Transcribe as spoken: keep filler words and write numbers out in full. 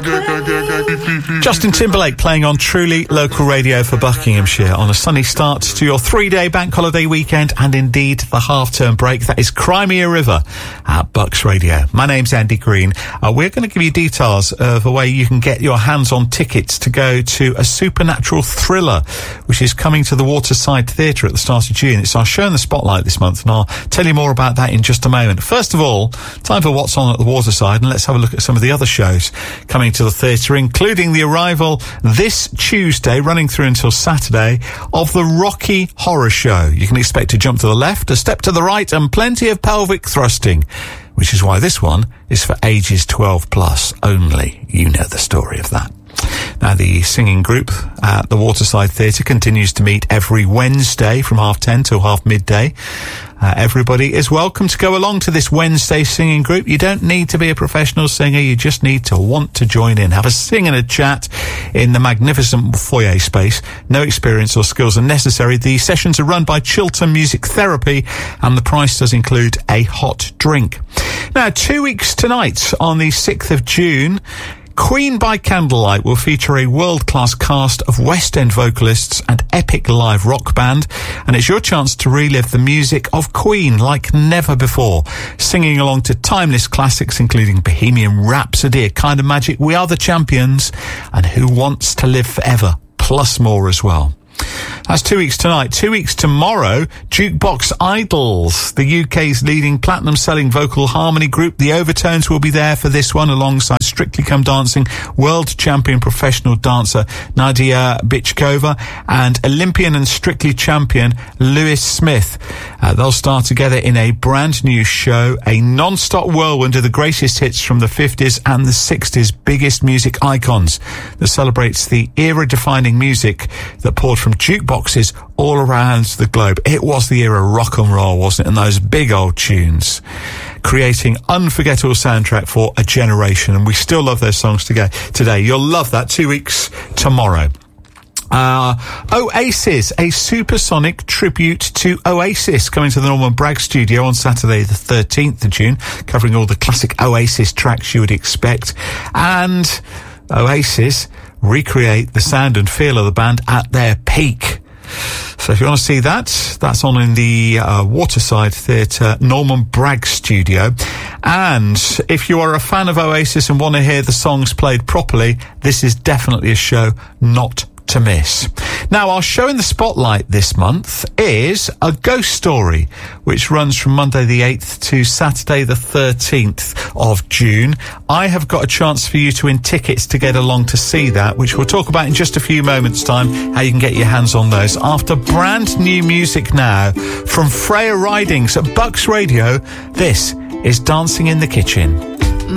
Justin Timberlake playing on truly local radio for Buckinghamshire on a sunny start to your three-day bank holiday weekend and indeed the half-term break. That is Crimea River at Bucks Radio. My name's Andy Green. Uh, we're going to give you details of a way you can get your hands on tickets to go to a supernatural thriller which is coming to the Waterside Theatre at the start of June. It's our show in the spotlight this month, and I'll tell you more about that in just a moment. First of all, time for what's on at the Waterside, and let's have a look at some of the other shows coming to the theatre, including the arrival this Tuesday, running through until Saturday, of the Rocky Horror Show. You can expect to jump to the left, a step to the right, and plenty of pelvic thrusting, which is why this one is for ages twelve plus only. You know the story of that. Now, the singing group at the Waterside Theatre continues to meet every Wednesday from half ten till half midday. Uh, everybody is welcome to go along to this Wednesday singing group. You don't need to be a professional singer. You just need to want to join in. Have a sing and a chat in the magnificent foyer space. No experience or skills are necessary. The sessions are run by Chiltern Music Therapy, and the price does include a hot drink. Now, two weeks tonight, on the sixth of June, Queen by Candlelight will feature a world-class cast of West End vocalists and epic live rock band, and it's your chance to relive the music of Queen like never before, singing along to timeless classics including Bohemian Rhapsody, A Kind of Magic, We Are the Champions, and Who Wants to Live Forever, plus more as well. That's two weeks tonight. Two weeks tomorrow, Jukebox Idols, the U K's leading platinum-selling vocal harmony group. The Overtones will be there for this one, alongside Strictly Come Dancing world champion professional dancer Nadia Bichkova and Olympian and Strictly champion Lewis Smith. Uh, they'll star together in a brand new show, a non-stop whirlwind of the greatest hits from the fifties and the sixties biggest music icons, that celebrates the era-defining music that poured from jukeboxes all around the globe. It was the era of rock and roll, wasn't it? And those big old tunes, creating unforgettable soundtrack for a generation. And we still love those songs today. You'll love that two weeks tomorrow. Uh, Oasis, a supersonic tribute to Oasis, coming to the Norman Bragg studio on Saturday the thirteenth of June, covering all the classic Oasis tracks you would expect. And Oasis recreate the sound and feel of the band at their peak. So if you want to see that, that's on in the uh, Waterside Theatre Norman Bragg studio. And if you are a fan of Oasis and want to hear the songs played properly, this is definitely a show not to miss. Now, our show in the spotlight this month is A Ghost Story, which runs from Monday the eighth to Saturday the thirteenth of June. I have got a chance for you to win tickets to get along to see that, which we'll talk about in just a few moments' time, how you can get your hands on those. After brand new music now from Freya Ridings at Bucks Radio, this is Dancing in the Kitchen.